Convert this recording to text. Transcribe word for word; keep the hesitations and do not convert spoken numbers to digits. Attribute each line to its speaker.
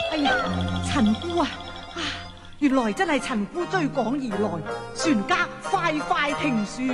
Speaker 1: 哎呀，陳姑啊，啊，原來真係陳姑追趕而來，船家快快停船。